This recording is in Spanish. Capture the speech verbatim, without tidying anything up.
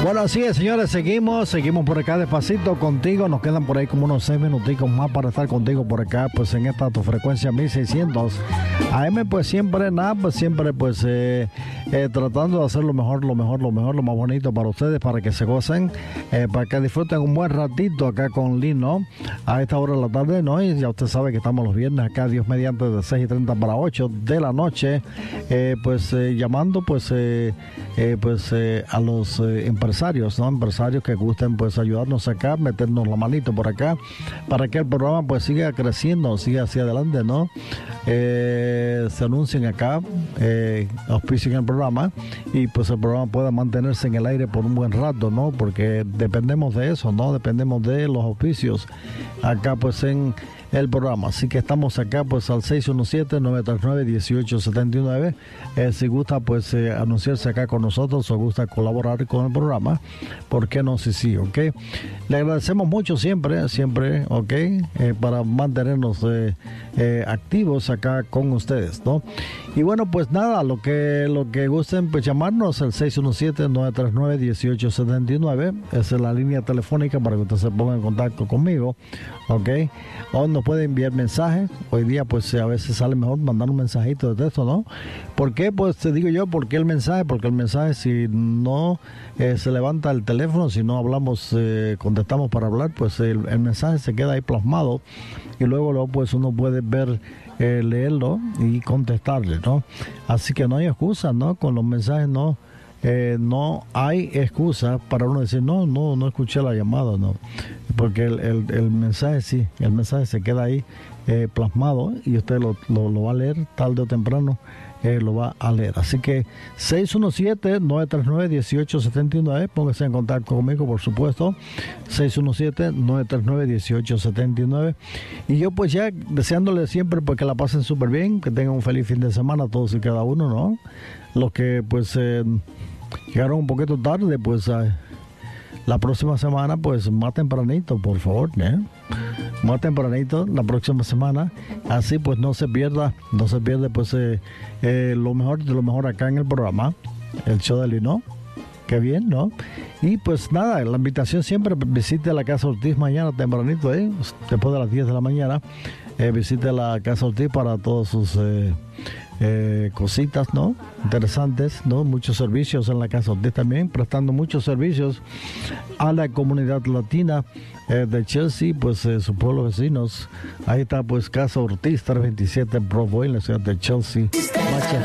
Bueno, así es, señores, seguimos, seguimos por acá despacito contigo. Nos quedan por ahí como unos seis minuticos más para estar contigo por acá, pues en esta tu frecuencia mil seiscientos A M, pues siempre, nada, pues siempre, pues eh, eh, tratando de hacer lo mejor, lo mejor, lo mejor, lo más bonito para ustedes, para que se gocen, eh, para que disfruten un buen ratito acá con Lino a esta hora de la tarde, ¿no? Y ya usted sabe que estamos los viernes acá, Dios mediante, de seis y treinta para ocho de la noche, eh, pues eh, llamando, pues, eh, eh, pues eh, a los eh, empresarios, ¿no? Empresarios que gusten, pues, ayudarnos acá, meternos la manito por acá, para que el programa, pues, siga creciendo, siga hacia adelante, ¿no? Eh, se anuncien acá, eh, auspicien el programa y pues el programa pueda mantenerse en el aire por un buen rato, ¿no? Porque dependemos de eso, ¿no? Dependemos de los auspicios acá, pues, en el programa. Así que estamos acá, pues, al seis uno siete, nueve tres nueve, uno ocho siete nueve. Eh, si gusta, pues, eh, anunciarse acá con nosotros o gusta colaborar con el programa, ¿por qué no? Sí, sí, ¿ok? Le agradecemos mucho siempre, siempre, ¿ok? Eh, para mantenernos eh, eh, activos acá con ustedes, ¿no? Y bueno, pues nada, lo que lo que gusten, pues, llamarnos al seis uno siete, nueve tres nueve, uno ocho siete nueve. Esa es la línea telefónica para que usted se ponga en contacto conmigo, ¿ok? O nos puede enviar mensajes. Hoy día, pues, a veces sale mejor mandar un mensajito de texto, ¿no? ¿Por qué? Pues te digo yo, ¿por qué el mensaje? Porque el mensaje, si no eh, se levanta el teléfono, si no hablamos, eh, contestamos para hablar, pues el, el mensaje se queda ahí plasmado y luego, luego pues uno puede ver, eh, leerlo y contestarle, ¿no? Así que no hay excusa, ¿no? Con los mensajes no, eh, no hay excusa para uno decir, no, no, no escuché la llamada, no. Porque el, el, el mensaje sí, el mensaje se queda ahí eh, plasmado y usted lo, lo, lo va a leer tarde o temprano, eh, lo va a leer. Así que seis uno siete, nueve tres nueve, uno ocho siete nueve, póngase en contacto conmigo, por supuesto, seis uno siete, nueve tres nueve, uno ocho siete nueve. Y yo, pues, ya deseándole siempre, pues, que la pasen súper bien, que tengan un feliz fin de semana todos y cada uno, ¿no? Los que, pues, eh, llegaron un poquito tarde, pues, eh, la próxima semana, pues, más tempranito, por favor, ¿eh? Más tempranito, la próxima semana. Así, pues, no se pierda, no se pierde, pues, eh, eh, lo mejor de lo mejor acá en el programa, el show de Lino. Qué bien, ¿no? Y, pues, nada, la invitación siempre, visite la Casa Ortiz mañana tempranito, ¿eh? Después de las diez de la mañana, eh, visite la Casa Ortiz para todos sus... Eh, Eh, cositas, ¿no? Interesantes, ¿no? Muchos servicios en la Casa Ortiz también, prestando muchos servicios a la comunidad latina eh, de Chelsea, pues eh, sus pueblos vecinos. Ahí está, pues, Casa Ortiz, trescientos veintisiete Broadway, en la ciudad de Chelsea,